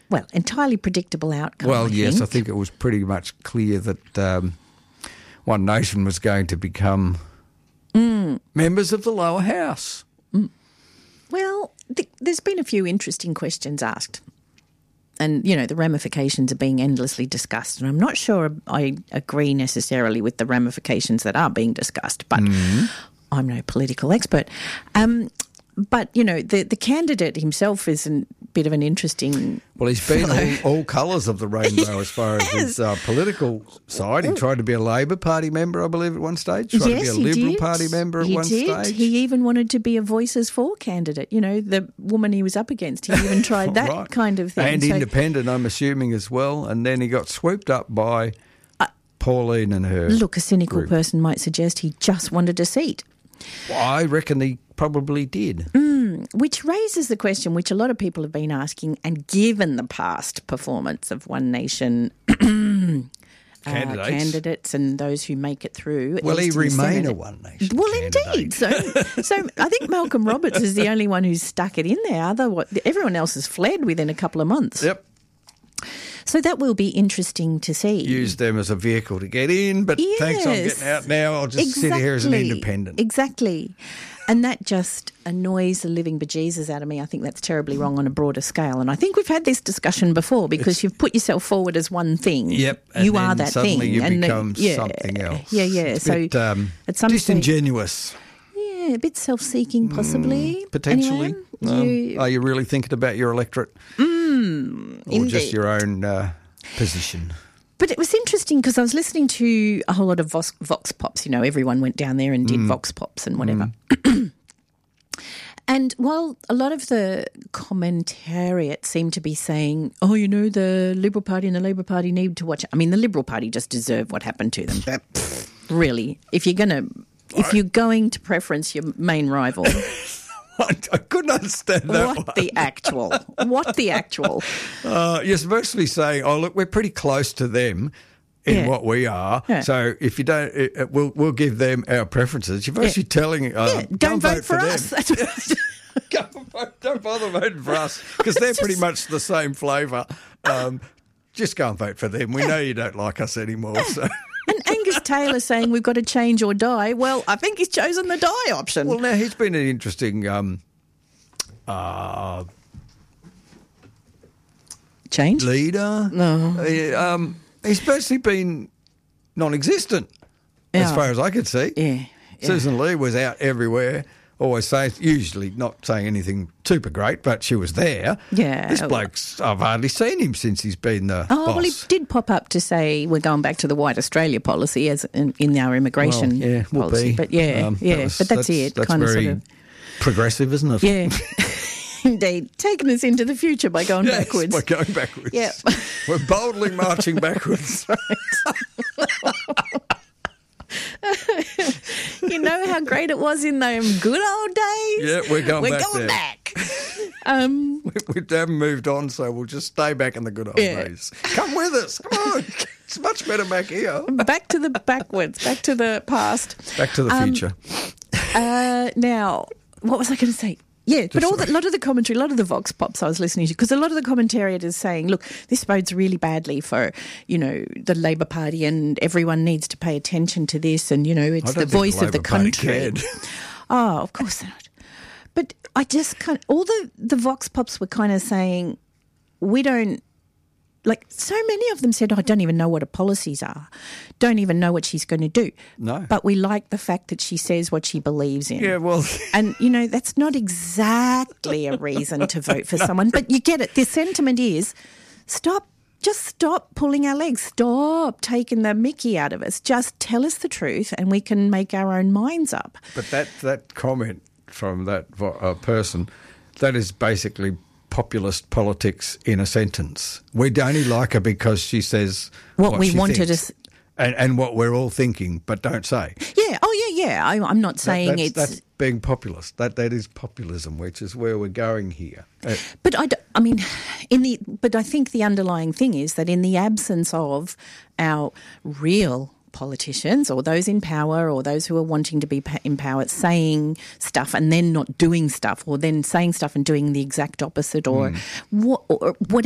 entirely predictable outcome. Well, yes, I think it was pretty much clear that One Nation was going to become members of the lower house. Well, there's been a few interesting questions asked. And, the ramifications are being endlessly discussed. And I'm not sure I agree necessarily with the ramifications that are being discussed, but I'm no political expert. But, the candidate himself is a bit of an interesting... Well, he's been all colours of the rainbow as far as his political side. He tried to be a Labor Party member, I believe, at one stage. Tried to be a Liberal Party member at one stage. He even wanted to be a Voices For candidate. The woman he was up against. He even tried that kind of thing. And independent, I'm assuming, as well. And then he got swooped up by Pauline and her Look, a cynical group. person might suggest he just wanted a seat. Well, I reckon he probably did. Which raises the question, which a lot of people have been asking, and given the past performance of One Nation candidates and those who make it through. Will he remain a One Nation candidate? Indeed. So I think Malcolm Roberts is the only one who's stuck it in there. Everyone else has fled within a couple of months. Yep. So that will be interesting to see. Use them as a vehicle to get in, but thanks, I'm getting out now. I'll just sit here as an independent. Exactly. And that just annoys the living bejesus out of me. I think that's terribly wrong on a broader scale. And I think we've had this discussion before because you've put yourself forward as one thing. Yep. You are that thing. Suddenly you become something else. Yeah. It's a bit, at some disingenuous. Yeah, a bit self-seeking possibly. Potentially. Anyone? Are you really thinking about your electorate? Or just your own position? But it was interesting because I was listening to a whole lot of Vox Pops. Everyone went down there and did Vox Pops and whatever. And while a lot of the commentariat seemed to be saying, the Liberal Party and the Labor Party need to watch it. I mean, the Liberal Party just deserve what happened to them. Really, if you're going to preference your main rival. I couldn't understand that What the actual? You're supposed to be saying, look, we're pretty close to them in what we are. Yeah. So if you don't, we'll give them our preferences. You're supposed to be telling, don't vote for us. Don't bother voting for us because they're pretty much the same flavour. Just go and vote for them. We know you don't like us anymore. So. And Angus Taylor saying we've got to change or die. Well, I think he's chosen the die option. Well, now he's been an interesting change leader. No, he's basically been non-existent as far as I could see. Yeah. Susan Lee was out everywhere. Always saying, usually not saying anything super great, but she was there. Yeah. This bloke's, I've hardly seen him since he's been the boss. Well, he did pop up to say we're going back to the White Australia policy as in our immigration policy. But but that's it. That's kind very of progressive, isn't it? Yeah. Indeed. Taking us into the future by going backwards. By going backwards. Yeah. We're boldly marching backwards. You know how great it was in those good old days? Yeah, we're going back. We haven't moved on, so we'll just stay back in the good old days. Come with us. Come on. It's much better back here. Back to the backwards, back to the past. Back to the future. Now, what was I going to say? Yeah, but a lot of the commentary, a lot of the Vox Pops I was listening to, because a lot of the commentariat is saying, look, this bodes really badly for, the Labor Party and everyone needs to pay attention to this and, it's the voice of the country. Oh, of course not. But I just all the Vox Pops were kind of saying, we don't, so many of them said, I don't even know what her policies are, don't even know what she's going to do. No. But we like the fact that she says what she believes in. Yeah, well. And, that's not exactly a reason to vote for someone, but you get it. The sentiment is just stop pulling our legs. Stop taking the mickey out of us. Just tell us the truth and we can make our own minds up. But that comment from that person, that is basically populist politics in a sentence. We'd only like her because she says what we she wanted thinks, and what we're all thinking but don't say. Yeah. Oh, yeah. I'm not saying that's being populist. That is populism, which is where we're going here. But I think the underlying thing is that in the absence of our real politicians or those in power or those who are wanting to be in power saying stuff and then not doing stuff or then saying stuff and doing the exact opposite or what